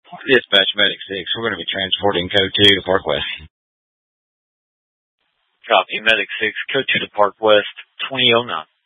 Dispatch Medic 6, we're going to be transporting Code 2 to Park West. Copy, Medic 6, Code 2 to Park West, 2009.